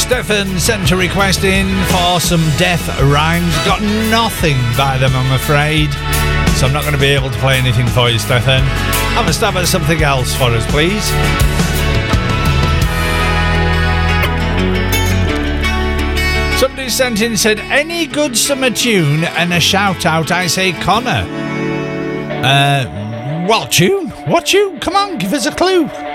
Stefan sent a request in for some death rhymes. Got nothing by them, I'm afraid. So I'm not going to be able to play anything for you, Stefan. Have a stab at something else for us, please. Somebody sent in and said, any good summer tune and a shout out, I say Connor. What tune? What tune? Come on, give us a clue.